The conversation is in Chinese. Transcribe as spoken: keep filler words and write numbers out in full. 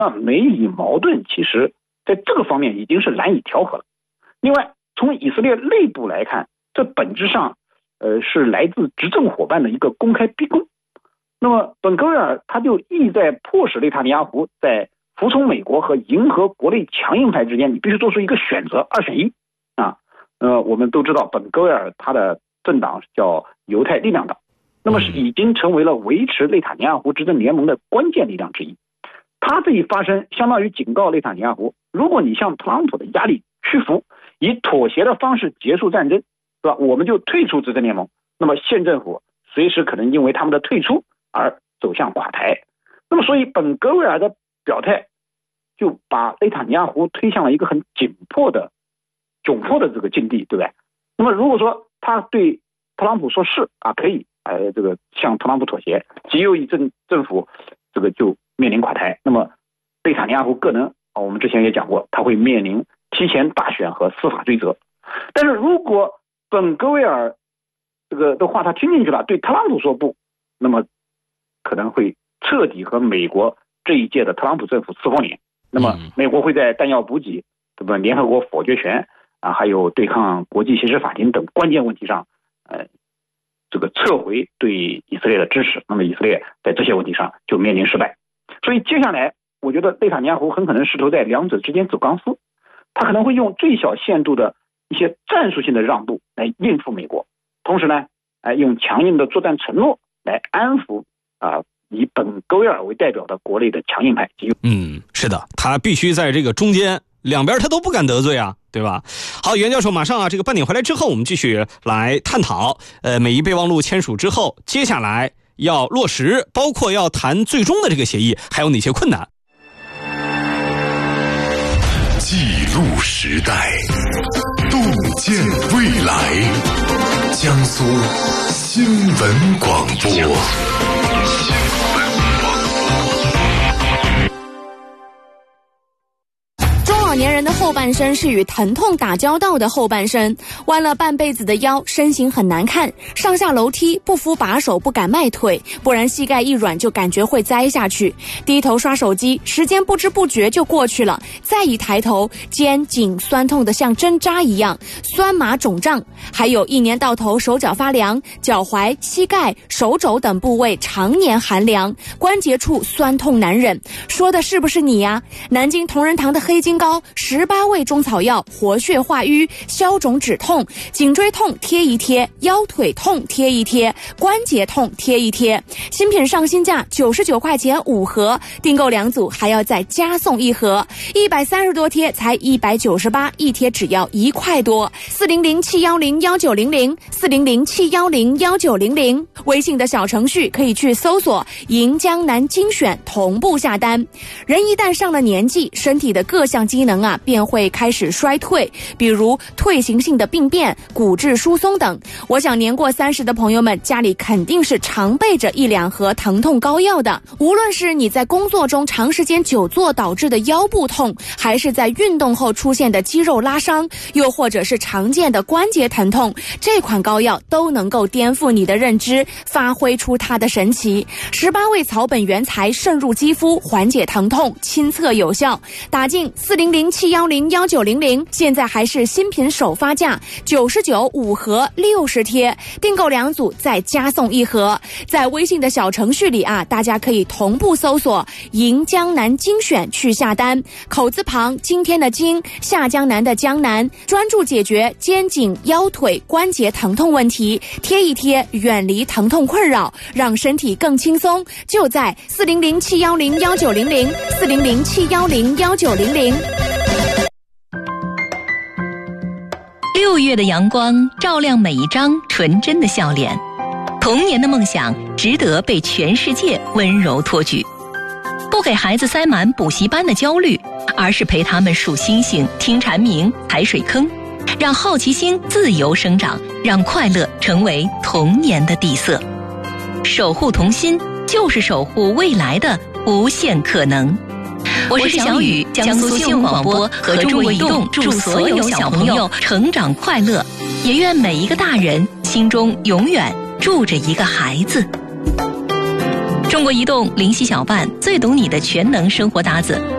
那美以矛盾其实在这个方面已经是难以调和了。另外，从以色列内部来看，这本质上呃是来自执政伙伴的一个公开逼宫。那么本戈维尔他就意在迫使内塔尼亚胡在服从美国和迎合国内强硬派之间，你必须做出一个选择，二选一啊。呃，我们都知道本戈维尔他的政党叫犹太力量党，那么是已经成为了维持内塔尼亚胡执政联盟的关键力量之一。他这一发声相当于警告内塔尼亚胡，如果你向特朗普的压力屈服，以妥协的方式结束战争，是吧？我们就退出执政联盟，那么县政府随时可能因为他们的退出而走向垮台。那么所以本戈维尔的表态就把内塔尼亚胡推向了一个很紧迫的窘迫的这个境地，对不对？那么如果说他对特朗普说是啊，可以呃这个向特朗普妥协，极右翼政政府这个就面临垮台，那么内塔尼亚胡个人啊，我们之前也讲过，他会面临提前大选和司法追责。但是如果本戈维尔这个的话他听进去了，对特朗普说不，那么可能会彻底和美国这一届的特朗普政府撕破脸。那么美国会在弹药补给、对吧、联合国否决权啊，还有对抗国际刑事法庭等关键问题上，呃，这个撤回对以色列的支持。那么以色列在这些问题上就面临失败。所以接下来，我觉得内塔尼亚胡很可能试图在两者之间走钢丝，他可能会用最小限度的一些战术性的让步来应付美国，同时呢，哎，用强硬的作战承诺来安抚啊、呃，以本戈维尔为代表的国内的强硬派。 嗯，是的，他必须在这个中间，两边他都不敢得罪啊，对吧？好，袁教授，马上啊，这个半点回来之后，我们继续来探讨，呃，美伊备忘录签署之后，接下来要落实，包括要谈最终的这个协议，还有哪些困难？ 记录时代，洞见未来，江苏新闻广播。 老年人的后半生是与疼痛打交道的后半生，弯了半辈子的腰，身形很难看，上下楼梯不扶把手不敢迈腿，不然膝盖一软就感觉会栽下去。低头刷手机，时间不知不觉就过去了，再一抬头，肩颈酸痛的像针扎一样，酸麻肿胀，还有一年到头手脚发凉，脚踝、膝盖、手肘等部位常年寒凉，关节处酸痛难忍。说的是不是你呀？南京同仁堂的黑金膏十八味中草药，活血化瘀，消肿止痛，颈椎痛贴一贴，腰腿痛贴一贴，关节痛贴一贴。新品上新价九十九块钱五盒，订购两组还要再加送一盒，一百三十多贴才一百九十八，一贴只要一块多。四零零七幺零幺九零零，四零零七幺零幺九零零。微信的小程序可以去搜索“银江南精选”，同步下单。人一旦上了年纪，身体的各项机能啊便会开始衰退，比如退行性的病变、骨质疏松等。我想年过三十的朋友们家里肯定是常备着一两盒疼痛膏药的。无论是你在工作中长时间久坐导致的腰部痛，还是在运动后出现的肌肉拉伤，又或者是常见的关节疼痛，这款膏药都能够颠覆你的认知，发挥出它的神奇。十八味草本原材渗入肌肤，缓解疼痛，亲测有效。打进四零零七幺零幺九零零，现在还是新品首发价九十九五盒六十贴，订购两组再加送一盒。在微信的小程序里啊，大家可以同步搜索“银江南精选”去下单，口字旁今天的今，下江南的江南，专注解决肩颈、腰腿、关节疼痛问题，贴一贴，远离疼痛困扰，让身体更轻松。就在四零零七幺零幺九零零，四零零七幺零幺九零零。 六月的阳光照亮每一张纯真的笑脸，童年的梦想值得被全世界温柔托举。不给孩子塞满补习班的焦虑，而是陪他们数星星、听蝉鸣、排水坑，让好奇心自由生长，让快乐成为童年的底色。守护童心，就是守护未来的无限可能。我是小雨，江苏新闻广播和中国移动祝所有小朋友成长快乐，也愿每一个大人心中永远住着一个孩子。中国移动灵犀小办，最懂你的全能生活搭子。